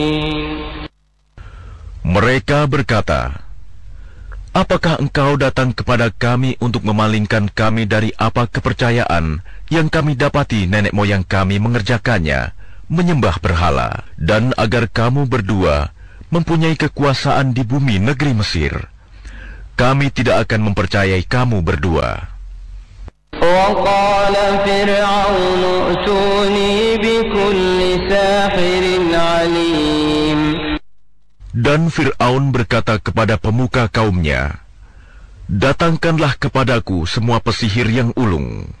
Mereka berkata, apakah engkau datang kepada kami untuk memalingkan kami dari apa kepercayaan yang kami dapati nenek moyang kami mengerjakannya, menyembah berhala, dan agar kamu berdua mempunyai kekuasaan di bumi negeri Mesir? Kami tidak akan mempercayai kamu berdua. وقال فرعون ائتوني بكل ساحر عليم. Dan Fir'aun berkata kepada pemuka kaumnya, datangkanlah kepadaku semua pesihir yang ulung.